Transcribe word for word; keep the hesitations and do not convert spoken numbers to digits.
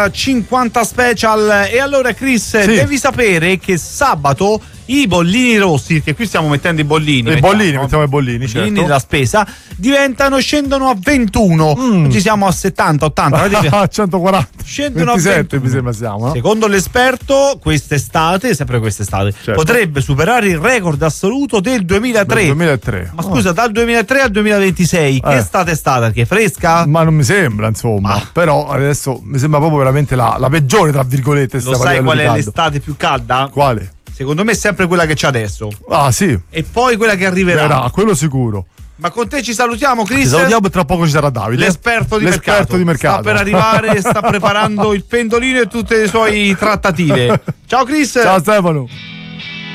cinquanta special. E allora Chris, sì, devi sapere che sabato i bollini rossi, che qui stiamo mettendo i bollini, i mettiamo, bollini, mettiamo i bollini, bollini certo, della spesa, diventano, scendono a ventuno. Mm. Oggi siamo a settanta ottanta, a centoquaranta, scendono ventisette, a ventuno. mi sembra siamo, no? Secondo l'esperto quest'estate, sempre quest'estate, certo, potrebbe superare il record assoluto del duemilatré. Del duemilatré. Ma scusa, oh, dal duemilatré al duemilaventisei, eh. che estate è stata? Che fresca? Ma non mi sembra, insomma. Ah. Però adesso mi sembra proprio veramente la, la peggiore, tra virgolette. Lo sai qual è l'estate più calda? Quale? Secondo me è sempre quella che c'è adesso. Ah, sì. E poi quella che arriverà. Verrà, quello sicuro. Ma con te ci salutiamo, Chris. Ci salutiamo e tra poco ci sarà Davide. L'esperto di, L'esperto mercato. di mercato. Sta per arrivare, sta preparando il pendolino e tutte le sue trattative. Ciao Chris. Ciao Stefano.